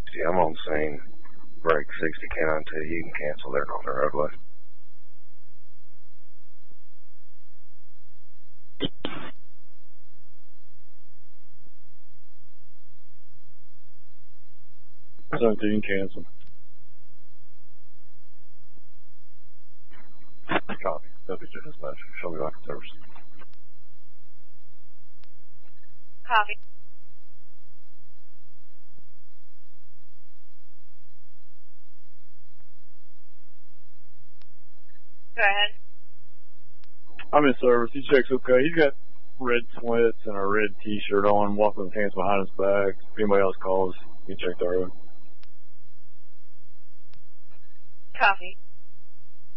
I'm on scene. Break 60 count 2. You can cancel there on the roadway. So you can cancel. Copy. WJ dispatch. Show me back to service. Copy. Go ahead. I'm in service. He checks okay. He's got red sweats and a red t-shirt on, walking with his hands behind his back. If anybody else calls, he checked our road. Copy.